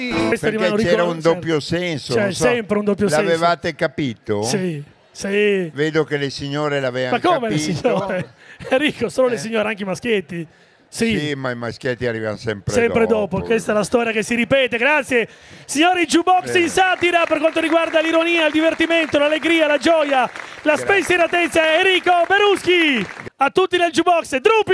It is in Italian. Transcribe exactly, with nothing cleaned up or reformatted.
Perché c'era un doppio senso. C'è so. sempre un doppio senso. L'avevate capito? Sì, sì. Vedo che le signore l'avevano capito. Ma come capito. le signore? Enrico, solo eh. le signore, anche i maschietti. Sì. Sì, ma i maschietti arrivano sempre, sempre dopo. dopo. Questa è la storia che si ripete. Grazie, signori. Jukebox in satira per quanto riguarda l'ironia, il divertimento, l'allegria, la gioia, la spensieratezza. Enrico Beruschi. A tutti nel Jukebox. Drupi.